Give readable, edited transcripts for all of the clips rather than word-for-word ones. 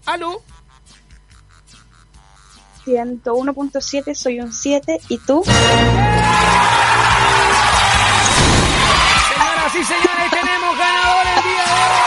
¿Aló? 101.7, soy un 7, ¿y tú? Señoras y señores, tenemos ganador el día de hoy.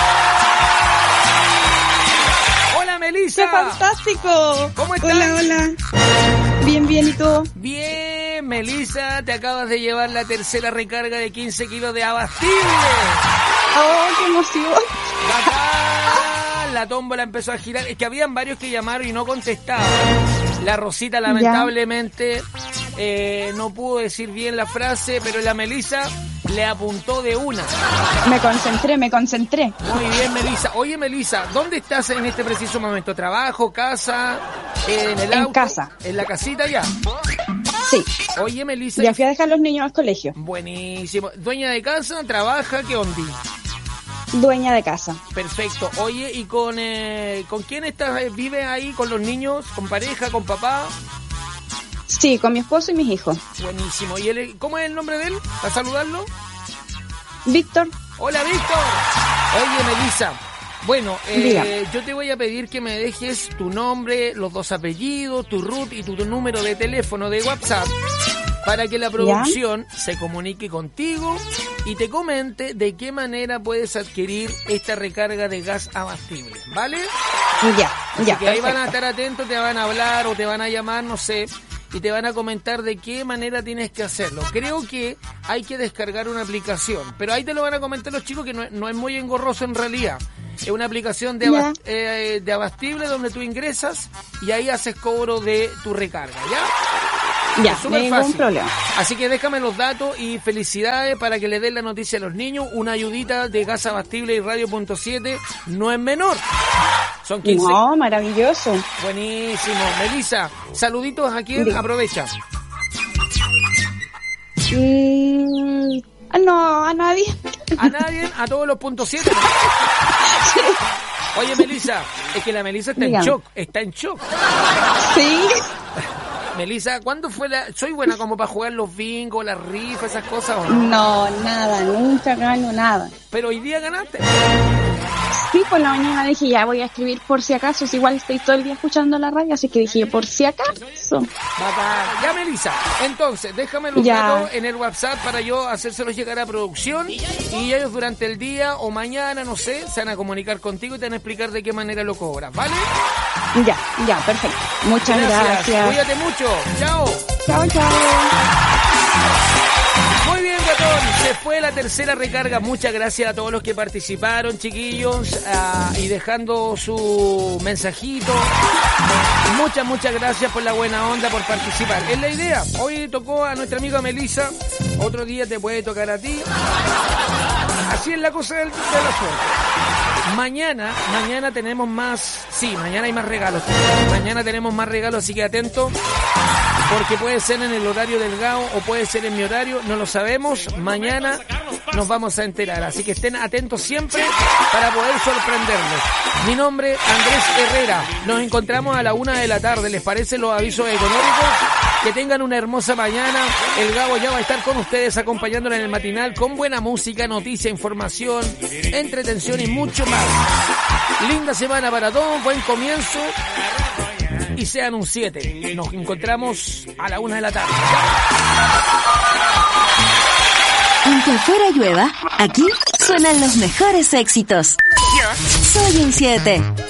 Hola, Melissa. ¡Qué fantástico! ¿Cómo estás? Hola. Bien, ¿y tú? Bien, Melissa, te acabas de llevar la tercera recarga de 15 kilos de Abastible. ¡Oh, qué emoción! Bacán. La tómbola empezó a girar. Es que habían varios que llamaron y no contestaban. La Rosita lamentablemente no pudo decir bien la frase, pero la Melissa le apuntó de una. Me concentré. Muy bien, Melissa. Oye, Melissa, ¿dónde estás en este preciso momento? ¿Trabajo, casa, en el auto? En casa. ¿En la casita ya? Sí. Oye, Melissa. Ya fui a dejar a los niños al colegio. Buenísimo. ¿Dueña de casa? ¿Trabaja? ¿Qué onda? Dueña de casa. Perfecto. Oye, ¿y con quién estás? ¿Vives ahí con los niños? ¿Con pareja? ¿Con papá? Sí, con mi esposo y mis hijos. Buenísimo. ¿Y él, cómo es el nombre de él? ¿Para saludarlo? Víctor. Hola, Víctor. Oye, Melissa. Bueno, yo te voy a pedir que me dejes tu nombre, los dos apellidos, tu root y tu número de teléfono de WhatsApp para que la producción se comunique contigo y te comente de qué manera puedes adquirir esta recarga de gas Abastible, ¿vale? Ya. Que ahí van a estar atentos, te van a hablar o te van a llamar, no sé, y te van a comentar de qué manera tienes que hacerlo. Creo que hay que descargar una aplicación, pero ahí te lo van a comentar los chicos que no es muy engorroso en realidad. Es una aplicación de Abastible donde tú ingresas y ahí haces cobro de tu recarga, ¿ya? Ya, ningún problema. Así que déjame los datos y felicidades para que le den la noticia a los niños. Una ayudita de gas Abastible y Radio.7 no es menor. Son 15. No, maravilloso. Buenísimo. Melissa, saluditos a quién. Aprovecha. No, a nadie. ¿A nadie? ¿A todos los .7? Sí. Oye, Melissa, es que la Melissa está en shock. Está en shock. Sí. Melissa, ¿cuándo fue soy buena como para jugar los bingos, las rifas, esas cosas o no? No, nada, nunca gano nada. Pero hoy día ganaste. Sí, por la mañana dije, ya voy a escribir por si acaso, si igual estoy todo el día escuchando la radio, así que dije, por si acaso. Bacán. Ya, Melissa, entonces, déjame los datos en el WhatsApp para yo hacérselos llegar a producción y ellos durante el día o mañana, no sé, se van a comunicar contigo y te van a explicar de qué manera lo cobras, ¿vale? Ya, perfecto. Muchas gracias. Cuídate mucho. Chao. Chao. Muy bien, Gatón. Se fue la tercera recarga. Muchas gracias a todos los que participaron, chiquillos, y dejando su mensajito. Muchas gracias por la buena onda, por participar. Es la idea. Hoy tocó a nuestra amiga Melissa. Otro día te puede tocar a ti. Así es la cosa de la suerte. Mañana tenemos más. Sí, mañana hay más regalos. Mañana tenemos más regalos, así que atento. Porque puede ser en el horario del Gao o puede ser en mi horario, no lo sabemos. Mañana nos vamos a enterar, así que estén atentos siempre para poder sorprenderlos. Mi nombre, Andrés Herrera. Nos encontramos a la 1 de la tarde. ¿Les parece los avisos económicos? Que tengan una hermosa mañana. El Gabo ya va a estar con ustedes acompañándola en el matinal con buena música, noticia, información, entretención y mucho más. Linda semana para todos, buen comienzo. Y sean un 7. Nos encontramos a la 1 de la tarde. Aunque afuera llueva, aquí suenan los mejores éxitos. Yo soy un 7.